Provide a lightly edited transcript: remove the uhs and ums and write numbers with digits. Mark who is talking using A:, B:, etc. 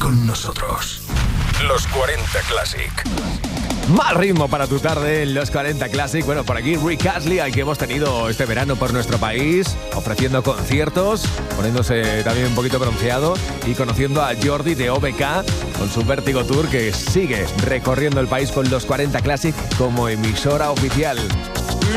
A: con nosotros. Los 40 Classic.
B: Más ritmo para tu tarde en Los 40 Classic. Bueno, por aquí Rick Astley, al que hemos tenido este verano por nuestro país, ofreciendo conciertos, poniéndose también un poquito bronceado, y conociendo a Jordi de OBK con su Vértigo Tour, que sigue recorriendo el país con Los 40 Classic como emisora oficial.